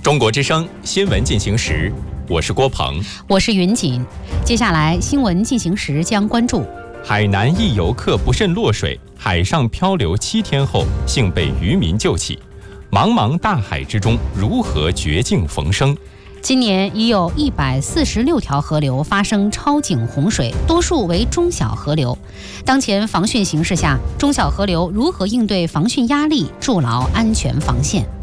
中国之声新闻进行时，我是郭鹏， 我是云锦。接下来新闻进行时将关注： 海南一游客不慎落水，海上漂流7天后幸被渔民救起。茫茫大海之中，如何绝境逢生？ 今年已有146条河流发生超警洪水，多数为中小河流。当前防汛形势下，中小河流如何应对防汛压力，筑牢安全防线？